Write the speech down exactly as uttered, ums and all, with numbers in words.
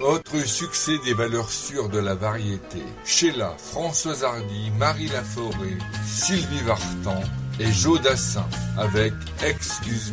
Autre succès des valeurs sûres de la variété. Sheila, Françoise Hardy, Marie Laforêt, Sylvie Vartan et Joe Dassin avec Excuse